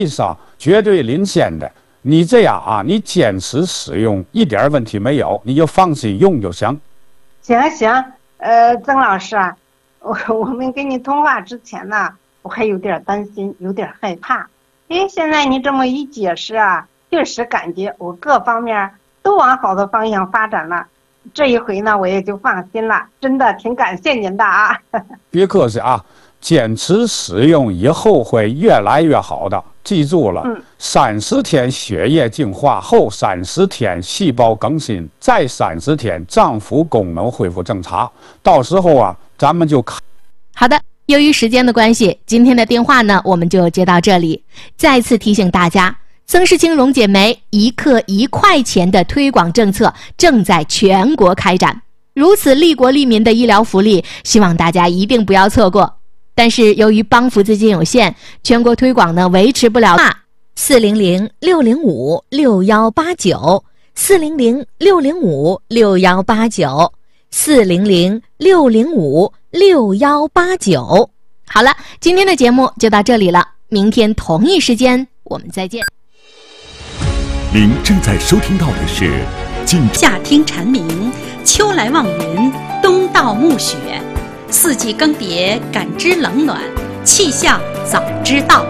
上绝对领先的。你这样啊，你坚持使用一点问题没有，你就放心用就行。 行，曾老师啊，我们跟你通话之前呢，我还有点担心，有点害怕。现在你这么一解释啊，确实感觉我各方面都往好的方向发展了。这一回呢，我也就放心了，真的挺感谢您的啊。 别客气啊，坚持使用以后会越来越好的。记住了，30天血液净化后30天细胞更新，再30天脏腑功能恢复正常。到时候啊，咱们就看。 好的，由于时间的关系，今天的电话呢，我们就接到这里。再次提醒大家，曾氏青溶解酶1克1块钱的推广政策正在全国开展，如此利国利民的医疗福利，希望大家一定不要错过。但是由于帮扶资金有限，全国推广呢维持不了。400-605-6189，400-605-6189。好了，今天的节目就到这里了，明天同一时间我们再见。 您正在收听到的是夏听蝉鸣，秋来望云，冬到暮雪，四季更迭，感知冷暖，气象早知道。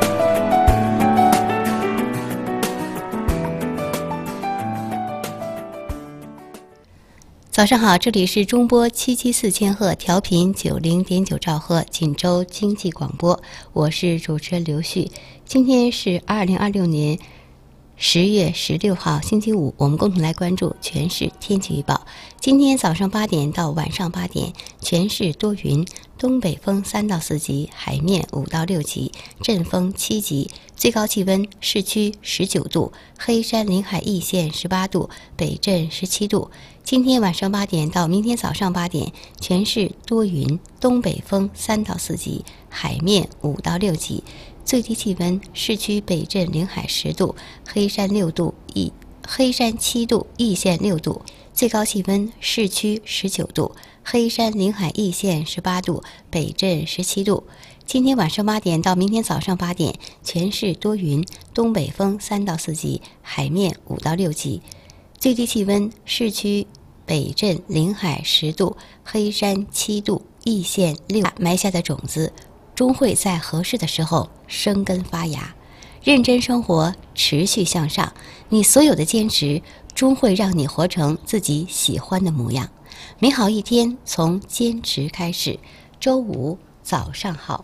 早上好，这里是中波774千赫，调频90.9兆赫，锦州经济广播，我是主持人刘旭。今天是2026年10月16号星期五，我们共同来关注全市天气预报。今天早上8点到晚上8点，全市多云，东北风3到4级，海面5到6级，阵风7级，最高气温市区19度，黑山临海一线18度，北镇17度。今天晚上8点到明天早上8点，全市多云，东北风3到4级，海面5到6级，最低气温市区北镇临海10度，黑山7度，易县6度，最高气温市区19度，黑山临海一线18度，北镇17度。今天晚上8点到明天早上8点，全市多云，东北风3到4级，海面5到6级，最低气温市区北镇临海10度，黑山7度，易县6度。埋下的种子终会在合适的时候生根发芽。认真生活，持续向上，你所有的坚持终会让你活成自己喜欢的模样。美好一天从坚持开始。周五早上好。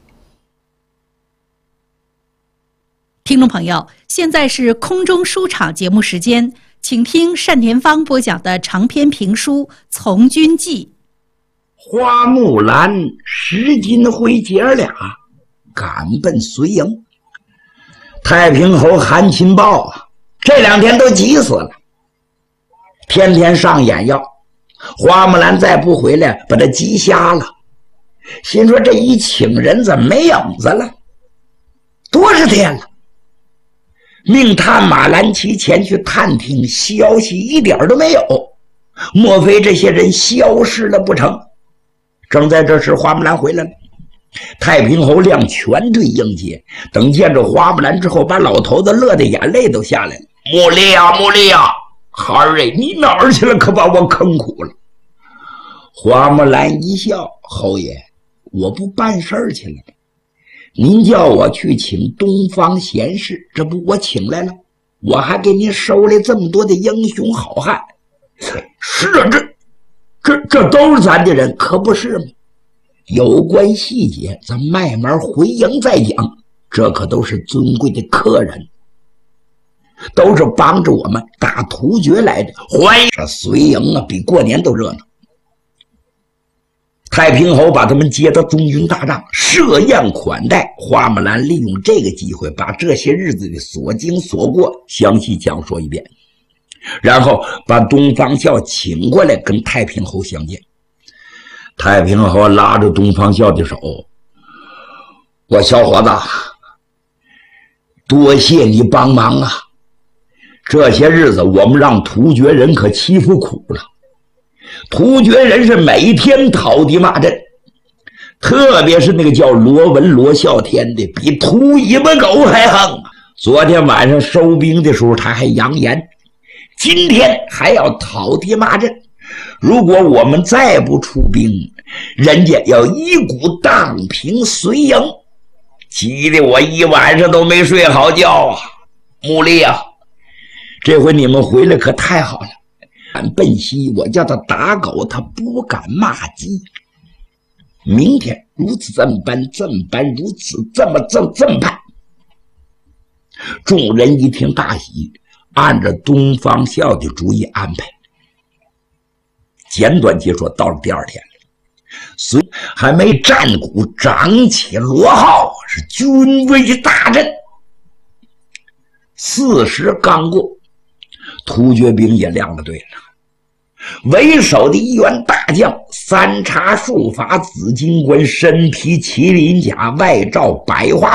听众朋友，现在是空中书场节目时间，请听单田芳播讲的长篇评书《从军记》。 花木兰10斤回姐俩赶奔绥营，太平侯韩钦豹啊，这2天都急死了，天天上眼药，花木兰再不回来把他急瞎了，心说这一请人怎么没影子了，多少天了，命探马兰奇前去探听，消息一点都没有，莫非这些人消失了不成？正在这时，花木兰回来了，太平侯亮全队迎接，等见着花木兰之后，把老头子乐得眼泪都下来了。穆丽呀，孩儿哎，你哪儿去了？可把我坑苦了。花木兰一笑，侯爷，我不办事儿去了，您叫我去请东方贤士，这不我请来了，我还给您收来这么多的英雄好汉。是啊，这都是咱的人，可不是吗？有关细节咱慢慢回营再讲，这可都是尊贵的客人，都是帮着我们打突厥来的，欢迎这绥营啊，比过年都热闹。太平侯把他们接到中军大帐，设宴款待。花木兰利用这个机会把这些日子的所经所过详细讲说一遍，然后把东方孝请过来跟太平侯相见。太平侯拉着东方孝的手，我小伙子，多谢你帮忙啊，这些日子我们让突厥人可欺负苦了，突厥人是每天讨敌骂阵， 特别是那个叫罗文罗啸天的，比秃尾巴狗还横。昨天晚上收兵的时候他还扬言，今天还要讨敌骂阵，如果我们再不出兵，人家要一股荡平绥营，急得我一晚上都没睡好觉啊。穆丽啊，这回你们回来可太好了，俺奔西我叫他打狗，他不敢骂鸡。明天如此这么办，这么办，如此这么办。众人一听大喜，按着东方孝的主意安排。简短结说，到了第二天，虽还没战鼓掌起锣号，是军威大振。4时刚过，突厥兵也亮了队了。为首的一员大将，三叉术法紫金冠，身披麒麟甲，外罩百花